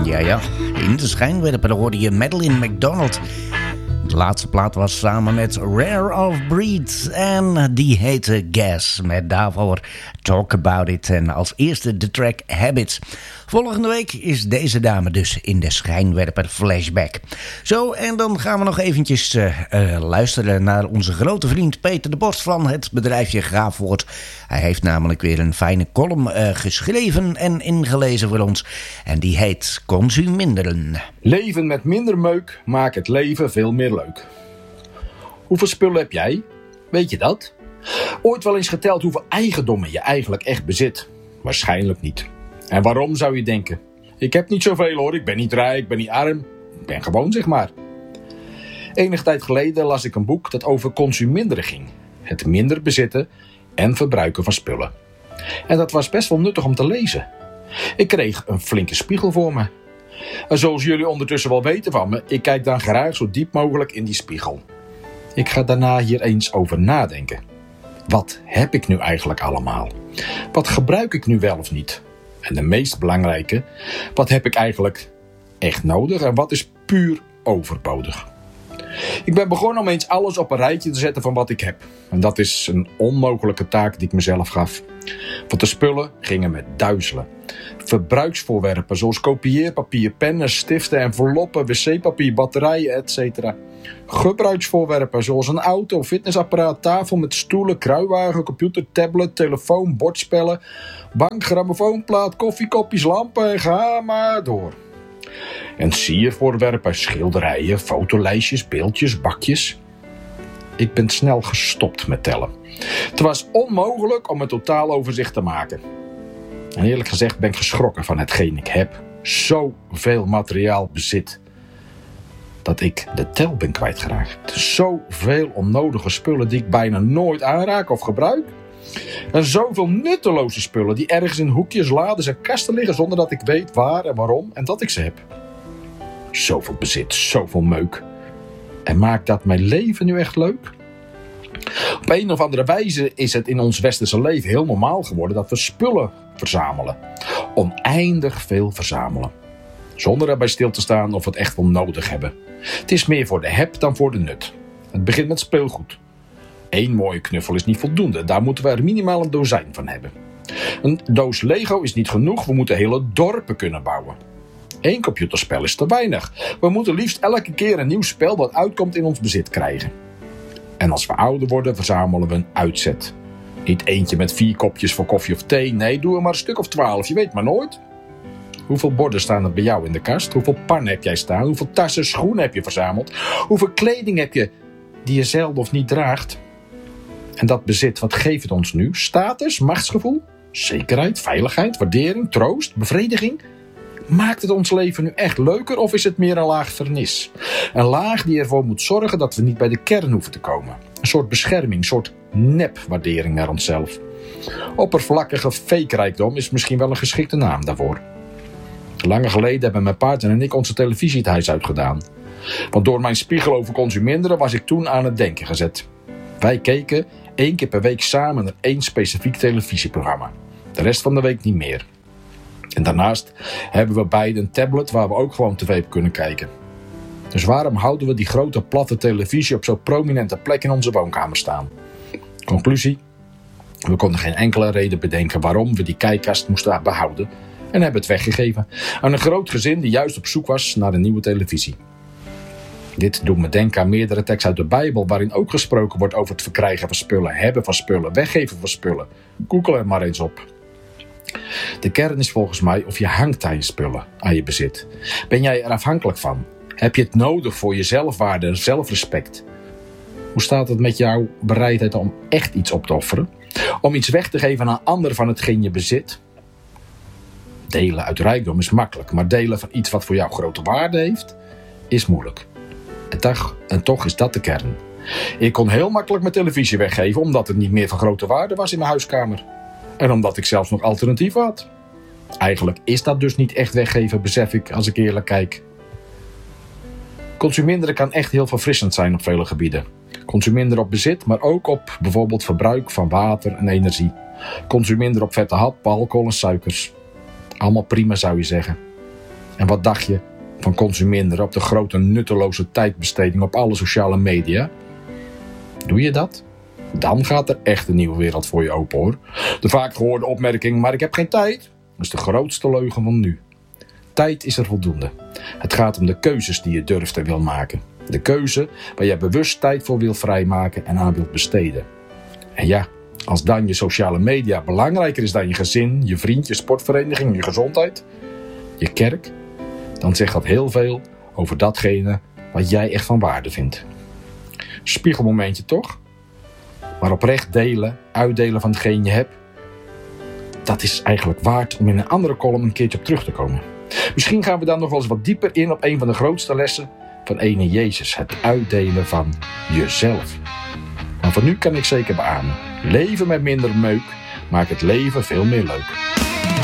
Ja, in de schijnwerper hoorde je Madeline McDonald. De laatste plaat was samen met Rare of Breed en die heette Gas. Met daarvoor Talk About It en als eerste de track Habits. Volgende week is deze dame dus in de schijnwerper flashback. Zo, en dan gaan we nog eventjes luisteren naar onze grote vriend Peter de Bos van het bedrijfje Graafwoord. Hij heeft namelijk weer een fijne column geschreven en ingelezen voor ons. En die heet Consuminderen. Leven met minder meuk maakt het leven veel meer leuk. Hoeveel spullen heb jij? Weet je dat? Ooit wel eens geteld hoeveel eigendommen je eigenlijk echt bezit? Waarschijnlijk niet. En waarom zou je denken? Ik heb niet zoveel hoor, ik ben niet rijk, ik ben niet arm. Ik ben gewoon, zeg maar. Enige tijd geleden las ik een boek dat over consuminderen ging. Het minder bezitten en verbruiken van spullen. En dat was best wel nuttig om te lezen. Ik kreeg een flinke spiegel voor me. En zoals jullie ondertussen wel weten van me, ik kijk dan graag zo diep mogelijk in die spiegel. Ik ga daarna hier eens over nadenken. Wat heb ik nu eigenlijk allemaal? Wat gebruik ik nu wel of niet? En de meest belangrijke, wat heb ik eigenlijk echt nodig en wat is puur overbodig? Ik ben begonnen om eens alles op een rijtje te zetten van wat ik heb. En dat is een onmogelijke taak die ik mezelf gaf. Want de spullen gingen me duizelen. Verbruiksvoorwerpen zoals kopieerpapier, pennen, stiften, enveloppen, wc-papier, batterijen, etc. Gebruiksvoorwerpen zoals een auto, fitnessapparaat, tafel met stoelen, kruiwagen, computer, tablet, telefoon, bordspellen, bank, grammofoonplaat, koffiekopjes, lampen en ga maar door. En siervoorwerpen, schilderijen, fotolijstjes, beeldjes, bakjes. Ik ben snel gestopt met tellen. Het was onmogelijk om een totaaloverzicht te maken. En eerlijk gezegd ben ik geschrokken van hetgeen ik heb. Zoveel materiaal bezit. Dat ik de tel ben kwijtgeraakt. Zoveel onnodige spullen die ik bijna nooit aanraak of gebruik. En zoveel nutteloze spullen die ergens in hoekjes, lades en kasten liggen zonder dat ik weet waar en waarom en dat ik ze heb. Zoveel bezit, zoveel meuk. En maakt dat mijn leven nu echt leuk? Op een of andere wijze is het in ons westerse leven heel normaal geworden dat we spullen verzamelen. Oneindig veel verzamelen. Zonder erbij stil te staan of we het echt wel nodig hebben. Het is meer voor de heb dan voor de nut. Het begint met speelgoed. 1 mooie knuffel is niet voldoende. Daar moeten we er minimaal een dozijn van hebben. Een doos Lego is niet genoeg. We moeten hele dorpen kunnen bouwen. 1 computerspel is te weinig. We moeten liefst elke keer een nieuw spel dat uitkomt in ons bezit krijgen. En als we ouder worden, verzamelen we een uitzet. Niet eentje met 4 kopjes voor koffie of thee. Nee, doe er maar een stuk of 12. Je weet maar nooit. Hoeveel borden staan er bij jou in de kast? Hoeveel pannen heb jij staan? Hoeveel tassen, schoenen heb je verzameld? Hoeveel kleding heb je die je zelden of niet draagt? En dat bezit, wat geeft het ons nu? Status, machtsgevoel, zekerheid, veiligheid, waardering, troost, bevrediging? Maakt het ons leven nu echt leuker of is het meer een laag vernis? Een laag die ervoor moet zorgen dat we niet bij de kern hoeven te komen. Een soort bescherming, een soort nepwaardering naar onszelf. Oppervlakkige fake-rijkdom is misschien wel een geschikte naam daarvoor. Lang geleden hebben mijn partner en ik onze televisie het huis uitgedaan. Want door mijn spiegel over consuminderen was ik toen aan het denken gezet. Wij keken 1 keer per week samen naar 1 specifiek televisieprogramma. De rest van de week niet meer. En daarnaast hebben we beide een tablet waar we ook gewoon tv op kunnen kijken. Dus waarom houden we die grote platte televisie op zo'n prominente plek in onze woonkamer staan? Conclusie? We konden geen enkele reden bedenken waarom we die kijkkast moesten behouden en hebben het weggegeven aan een groot gezin die juist op zoek was naar een nieuwe televisie. Dit doet me denken aan meerdere teksten uit de Bijbel waarin ook gesproken wordt over het verkrijgen van spullen, hebben van spullen, weggeven van spullen. Google er maar eens op. De kern is volgens mij of je hangt aan je spullen, aan je bezit. Ben jij er afhankelijk van? Heb je het nodig voor je zelfwaarde en zelfrespect? Hoe staat het met jouw bereidheid om echt iets op te offeren? Om iets weg te geven aan anderen van hetgeen je bezit? Delen uit rijkdom is makkelijk, maar delen van iets wat voor jou grote waarde heeft, is moeilijk. En toch is dat de kern. Ik kon heel makkelijk mijn televisie weggeven omdat het niet meer van grote waarde was in mijn huiskamer. En omdat ik zelfs nog alternatieven had. Eigenlijk is dat dus niet echt weggeven, besef ik als ik eerlijk kijk. Consuminderen kan echt heel verfrissend zijn op vele gebieden. Consuminderen op bezit, maar ook op bijvoorbeeld verbruik van water en energie. Consuminderen op vette hap, alcohol en suikers. Allemaal prima zou je zeggen. En wat dacht je van consumeren op de grote nutteloze tijdbesteding op alle sociale media? Doe je dat? Dan gaat er echt een nieuwe wereld voor je open, hoor. De vaak gehoorde opmerking, maar ik heb geen tijd, is de grootste leugen van nu. Tijd is er voldoende. Het gaat om de keuzes die je durft en wil maken. De keuze waar je bewust tijd voor wil vrijmaken en aan wilt besteden. En ja, als dan je sociale media belangrijker is dan je gezin, je vriend, je sportvereniging, je gezondheid, je kerk, dan zegt dat heel veel over datgene wat jij echt van waarde vindt. Spiegelmomentje toch? Maar oprecht delen, uitdelen van hetgeen je hebt, dat is eigenlijk waard om in een andere column een keertje op terug te komen. Misschien gaan we dan nog wel eens wat dieper in op een van de grootste lessen van ene Jezus. Het uitdelen van jezelf. Maar voor nu kan ik zeker beamen. Leven met minder meuk maakt het leven veel meer leuk.